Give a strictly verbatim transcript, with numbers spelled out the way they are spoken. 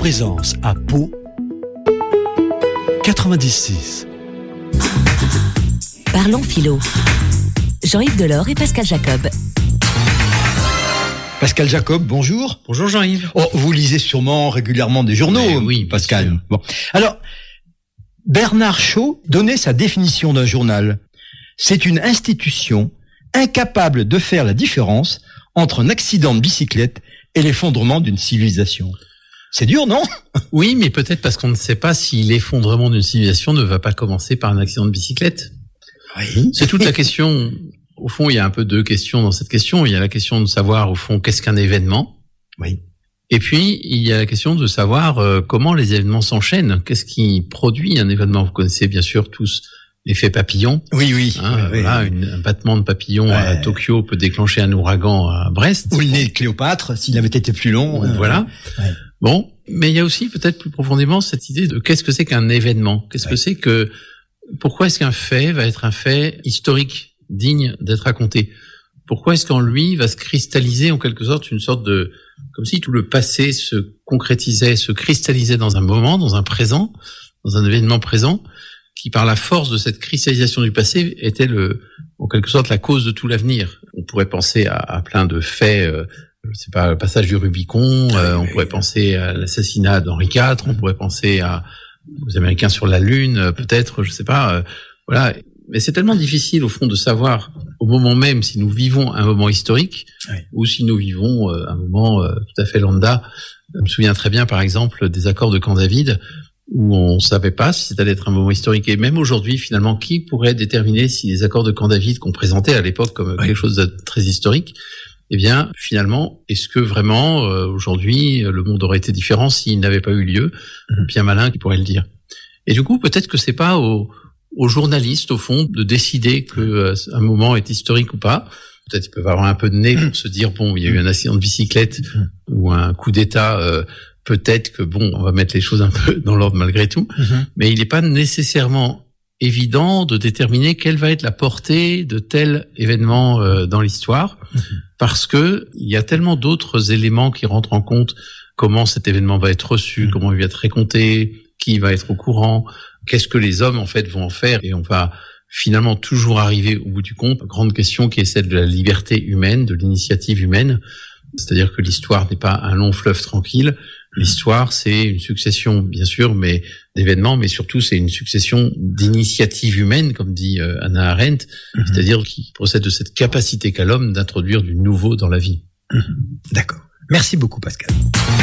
présence à Pau, quatre-vingt-dix-six. Parlons philo. Jean-Yves Delors et Pascal Jacob. Pascal Jacob, bonjour. Bonjour Jean-Yves. Oh, vous lisez sûrement régulièrement des journaux, Mais oui, Pascal. Bon. Alors, Bernard Shaw donnait sa définition d'un journal. C'est une institution incapable de faire la différence entre un accident de bicyclette et l'effondrement d'une civilisation. C'est dur, non ? Oui, mais peut-être parce qu'on ne sait pas si l'effondrement d'une civilisation ne va pas commencer par un accident de bicyclette. Oui. C'est toute la question. Au fond, il y a un peu deux questions dans cette question. Il y a la question de savoir, au fond, qu'est-ce qu'un événement ? Oui. Et puis, il y a la question de savoir euh, comment les événements s'enchaînent. Qu'est-ce qui produit un événement ? Vous connaissez bien sûr tous l'effet papillon. Oui, oui. Hein, oui, voilà, oui. Une, un battement de papillon Ouais. à Tokyo peut déclencher un ouragan à Brest. Ou le nez de Cléopâtre, s'il avait été plus long. Donc, euh, voilà. Ouais. Bon, mais il y a aussi peut-être plus profondément cette idée de qu'est-ce que c'est qu'un événement ? Qu'est-ce Ouais. que c'est que... Pourquoi est-ce qu'un fait va être un fait historique, digne d'être raconté ? Pourquoi est-ce qu'en lui va se cristalliser en quelque sorte une sorte de... Comme si tout le passé se concrétisait, se cristallisait dans un moment, dans un présent, dans un événement présent, qui par la force de cette cristallisation du passé était le, en quelque sorte la cause de tout l'avenir. On pourrait penser à, à plein de faits, euh, je sais pas, le passage du Rubicon, euh, on pourrait penser à l'assassinat d'Henri quatre, on pourrait penser à aux Américains sur la Lune, euh, peut-être, je sais pas, euh, voilà. Mais c'est tellement difficile au fond de savoir au moment même si nous vivons un moment historique Oui. ou si nous vivons euh, un moment euh, tout à fait lambda. Je me souviens très bien, par exemple, des accords de Camp David où on savait pas si c'était allait être un moment historique. Et même aujourd'hui, finalement, qui pourrait déterminer si les accords de Camp David qu'on présentait à l'époque comme Oui. quelque chose de très historique, eh bien, finalement, est-ce que vraiment, euh, aujourd'hui, le monde aurait été différent s'il n'avait pas eu lieu ? Mhm. Bien malin qui pourrait le dire. Et du coup, peut-être que c'est pas aux, aux journalistes, au fond, de décider que euh, un moment est historique ou pas. Peut-être qu'ils peuvent avoir un peu de nez pour se dire, bon, il y a eu un accident de bicyclette ou un coup d'État, euh, peut-être que, bon, on va mettre les choses un peu dans l'ordre malgré tout. Mhm. Mais il n'est pas nécessairement évident de déterminer quelle va être la portée de tel événement euh, dans l'histoire, Mhm. parce que il y a tellement d'autres éléments qui rentrent en compte. Comment cet événement va être reçu, Mhm. comment il va être raconté, qui va être au courant, qu'est-ce que les hommes en fait vont en faire, et on va finalement toujours arriver au bout du compte. Grande question qui est celle de la liberté humaine, de l'initiative humaine. C'est-à-dire que l'histoire n'est pas un long fleuve tranquille. L'histoire, c'est une succession, bien sûr, mais d'événements, mais surtout, c'est une succession d'initiatives humaines, comme dit euh, Hannah Arendt, Mhm. c'est-à-dire qui procède de cette capacité qu'a l'homme d'introduire du nouveau dans la vie. D'accord. Merci beaucoup, Pascal.